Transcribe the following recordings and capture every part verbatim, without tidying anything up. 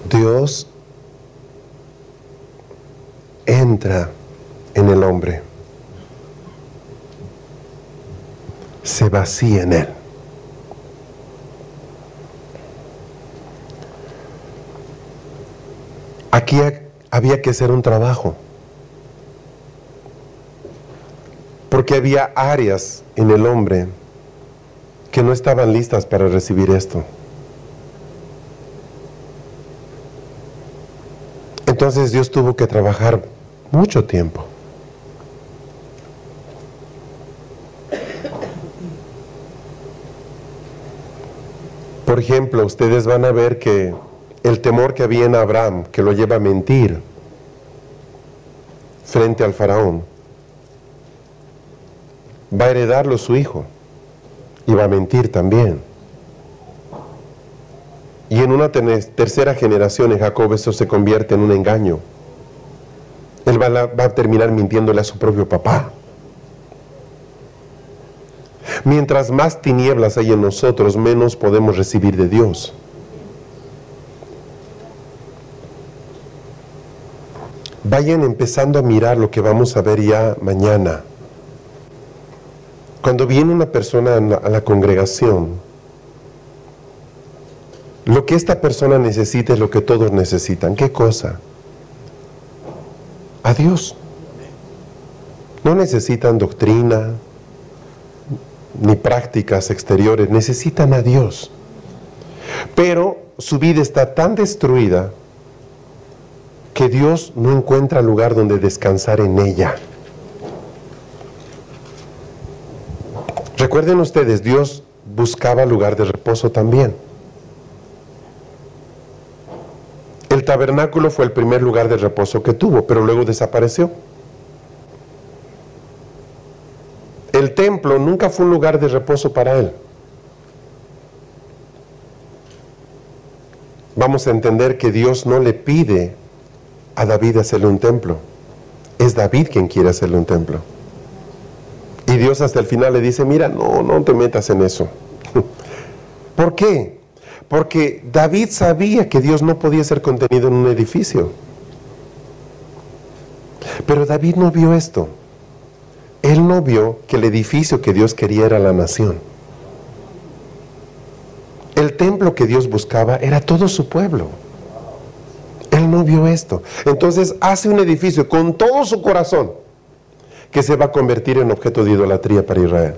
Dios entra en el hombre, se vacía en él. Aquí había que hacer un trabajo, porque había áreas en el hombre que no estaban listas para recibir esto. Entonces Dios tuvo que trabajar mucho tiempo. Por ejemplo, ustedes van a ver que el temor que había en Abraham, que lo lleva a mentir frente al faraón, va a heredarlo su hijo y va a mentir también. Y en una tercera generación en Jacob eso se convierte en un engaño. Él va a, va a terminar mintiéndole a su propio papá. Mientras más tinieblas hay en nosotros, menos podemos recibir de Dios. Vayan empezando a mirar lo que vamos a ver ya mañana. Cuando viene una persona a la, a la congregación, lo que esta persona necesita es lo que todos necesitan. ¿Qué cosa? A Dios. No necesitan doctrina ni prácticas exteriores, necesitan a Dios. Pero su vida está tan destruida que Dios no encuentra lugar donde descansar en ella. Recuerden ustedes, Dios buscaba lugar de reposo también. El tabernáculo fue el primer lugar de reposo que tuvo, pero luego desapareció. El templo nunca fue un lugar de reposo para él. Vamos a entender que Dios no le pide a David hacerle un templo. Es David quien quiere hacerle un templo. Y Dios hasta el final le dice, mira, no, no te metas en eso. ¿Por qué? Porque David sabía que Dios no podía ser contenido en un edificio. Pero David no vio esto. Él no vio que el edificio que Dios quería era la nación. El templo que Dios buscaba era todo su pueblo. Él no vio esto. Entonces hace un edificio con todo su corazón que se va a convertir en objeto de idolatría para Israel.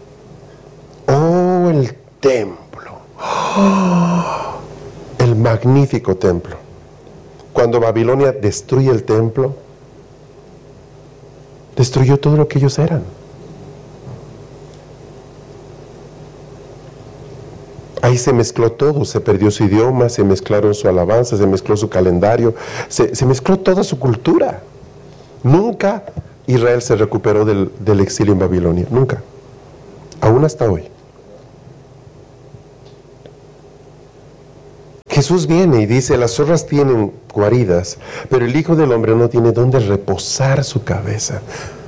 Oh, el templo. Oh, el magnífico templo. Cuando Babilonia destruye el templo, destruyó todo lo que ellos eran. Ahí se mezcló todo, se perdió su idioma, se mezclaron su alabanza, se mezcló su calendario, se, se mezcló toda su cultura. Nunca Israel se recuperó del, del exilio en Babilonia, nunca, aún hasta hoy. Jesús viene y dice, las zorras tienen guaridas, pero el Hijo del Hombre no tiene dónde reposar su cabeza.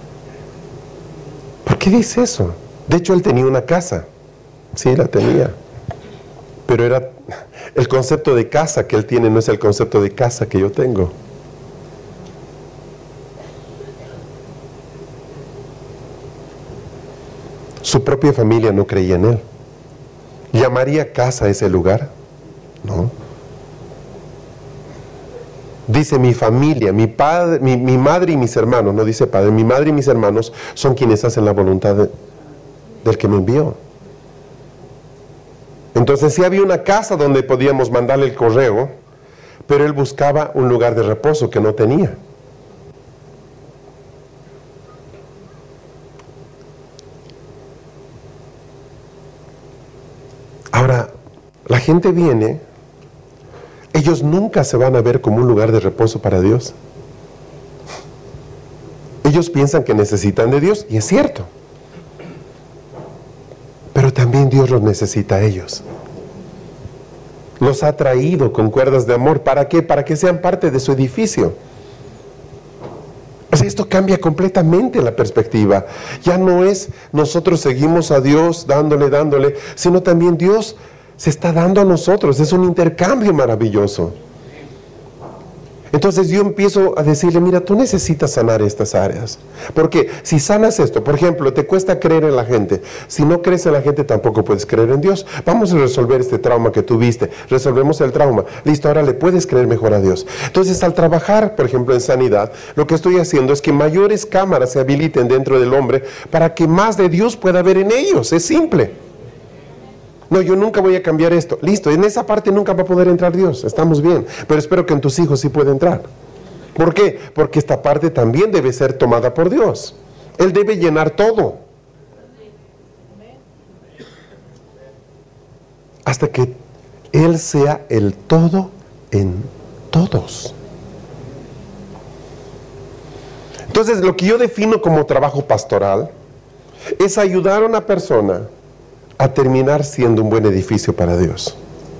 ¿Por qué dice eso? De hecho, él tenía una casa, sí, la tenía. Pero era el concepto de casa que él tiene, no es el concepto de casa que yo tengo. Su propia familia no creía en él. ¿Llamaría casa ese lugar? No. Dice mi familia, mi padre, mi, mi madre y mis hermanos, no dice padre, mi madre y mis hermanos son quienes hacen la voluntad de, del que me envió. Entonces sí había una casa donde podíamos mandarle el correo, pero él buscaba un lugar de reposo que no tenía. Ahora, la gente viene, ellos nunca se van a ver como un lugar de reposo para Dios. Ellos piensan que necesitan de Dios, y es cierto. Pero también Dios los necesita a ellos. Los ha traído con cuerdas de amor. ¿Para qué? Para que sean parte de su edificio. O sea, esto cambia completamente la perspectiva. Ya no es nosotros seguimos a Dios dándole, dándole, sino también Dios se está dando a nosotros. Es un intercambio maravilloso. Entonces yo empiezo a decirle, mira, tú necesitas sanar estas áreas. Porque si sanas esto, por ejemplo, te cuesta creer en la gente. Si no crees en la gente, tampoco puedes creer en Dios. Vamos a resolver este trauma que tuviste. Resolvemos el trauma. Listo, ahora le puedes creer mejor a Dios. Entonces, al trabajar, por ejemplo, en sanidad, lo que estoy haciendo es que mayores cámaras se habiliten dentro del hombre para que más de Dios pueda ver en ellos. Es simple. No, yo nunca voy a cambiar esto. Listo, en esa parte nunca va a poder entrar Dios. Estamos bien. Pero espero que en tus hijos sí pueda entrar. ¿Por qué? Porque esta parte también debe ser tomada por Dios. Él debe llenar todo. Hasta que Él sea el todo en todos. Entonces, lo que yo defino como trabajo pastoral es ayudar a una persona a terminar siendo un buen edificio para Dios.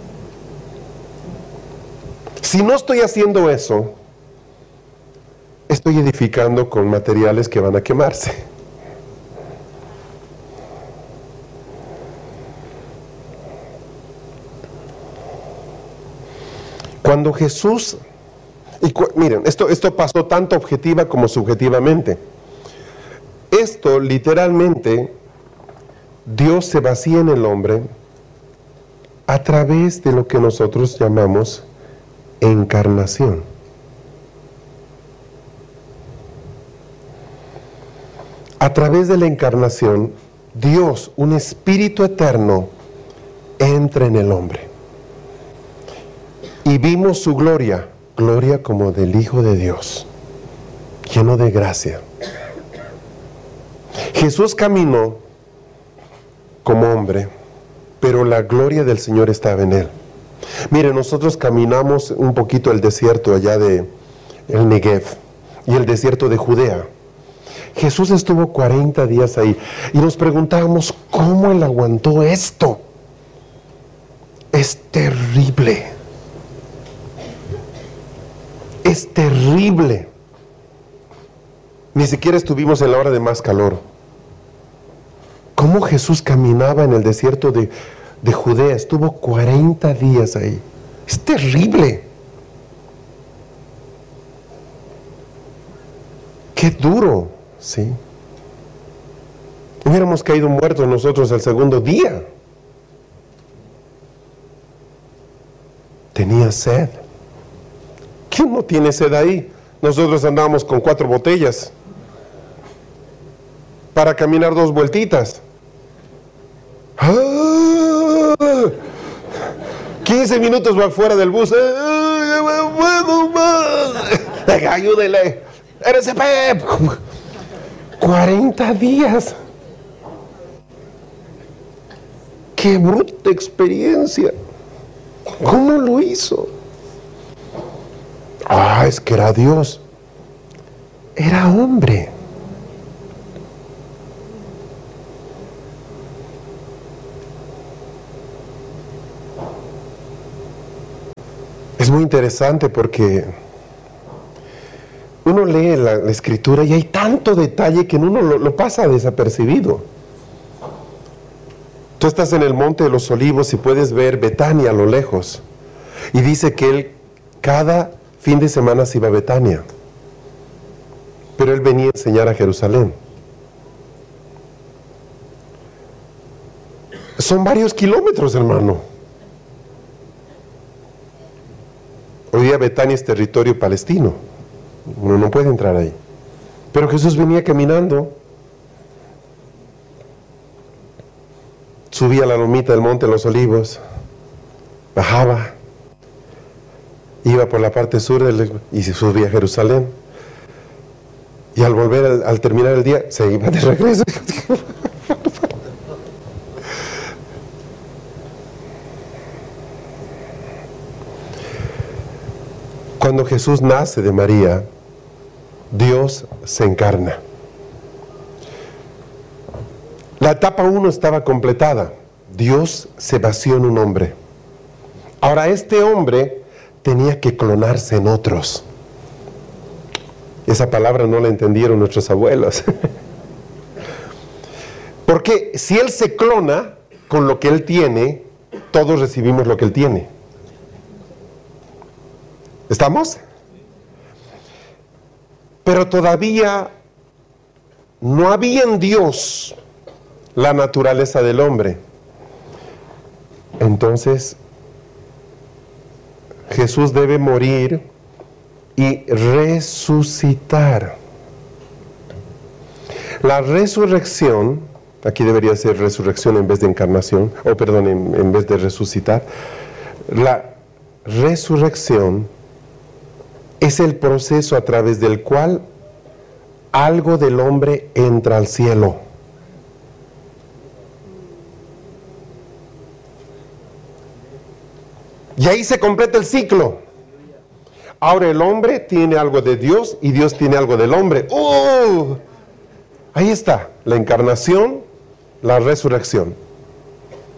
Si no estoy haciendo eso, estoy edificando con materiales que van a quemarse. Cuando Jesús, y cu miren, esto, esto pasó tanto objetiva como subjetivamente. Esto literalmente, Dios se vacía en el hombre a través de lo que nosotros llamamos encarnación. A través de la encarnación, Dios, un espíritu eterno, entra en el hombre. Y vimos su gloria, gloria como del Hijo de Dios, lleno de gracia. Jesús caminó como hombre, pero la gloria del Señor estaba en él. Mire, nosotros caminamos un poquito el desierto allá de el Negev y el desierto de Judea. Jesús estuvo cuarenta días ahí y nos preguntábamos cómo él aguantó esto. Es terrible. Es terrible. Ni siquiera estuvimos en la hora de más calor. ¿Cómo Jesús caminaba en el desierto de, de Judea? Estuvo cuarenta días ahí. Es terrible. Qué duro, ¿sí? Hubiéramos caído muertos nosotros el segundo día. Tenía sed. ¿Quién no tiene sed ahí? Nosotros andábamos con cuatro botellas para caminar dos vueltitas. ¡Ah! quince minutos va fuera del bus. ¡Ah, no puedo más! ¡Ayúdele! R C P. cuarenta días. ¡Qué bruta experiencia! ¿Cómo lo hizo? Ah, es que era Dios. Era hombre. Es muy interesante porque uno lee la, la escritura y hay tanto detalle que uno lo, lo pasa desapercibido. Tú estás en el monte de los olivos y puedes ver Betania a lo lejos. Y dice que él cada fin de semana se iba a Betania. Pero él venía a enseñar a Jerusalén. Son varios kilómetros, hermano. Hoy día Betania es territorio palestino. Uno no puede entrar ahí. Pero Jesús venía caminando. Subía la lomita del monte de los olivos. Bajaba. Iba por la parte sur del, y se subía a Jerusalén. Y al volver, al, al terminar el día, se iba de regreso. Cuando Jesús nace de María, Dios se encarna. La etapa uno estaba completada. Dios se vació en un hombre. Ahora este hombre tenía que clonarse en otros. Esa palabra no la entendieron nuestros abuelos. Porque si Él se clona con lo que Él tiene, todos recibimos lo que Él tiene. ¿Estamos? pero todavía no había en Dios la naturaleza del hombre. Entonces, Jesús debe morir y resucitar. La resurrección, aquí debería ser resurrección en vez de encarnación, o perdón, en, en vez de resucitar. La resurrección es el proceso a través del cual algo del hombre entra al cielo. Y ahí se completa el ciclo. Ahora el hombre tiene algo de Dios y Dios tiene algo del hombre. ¡Uh! Ahí está, la encarnación, la resurrección.